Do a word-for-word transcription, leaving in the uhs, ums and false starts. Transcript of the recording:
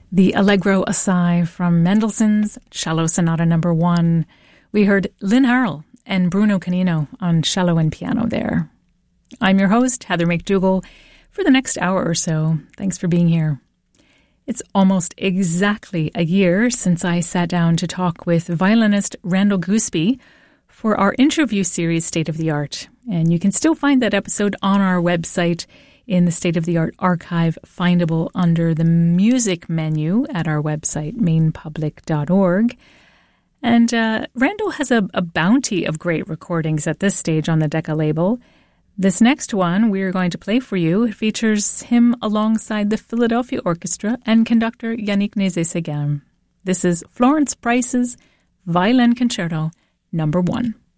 The Allegro Assai from Mendelssohn's Cello Sonata Number One. We heard Lynn Harrell and Bruno Canino on cello and piano there. I'm your host, Heather McDougall, for the next hour or so. Thanks for being here. It's almost exactly a year since I sat down to talk with violinist Randall Goosby for our interview series, State of the Art. And you can still find that episode on our website in the State of the Art archive, findable under the music menu at our website, maine public dot org. And uh, Randall has a, a bounty of great recordings at this stage on the Decca label. This next one we're going to play for you, it features him alongside the Philadelphia Orchestra and conductor Yannick Nézet-Séguin. This is Florence Price's Violin Concerto Number One.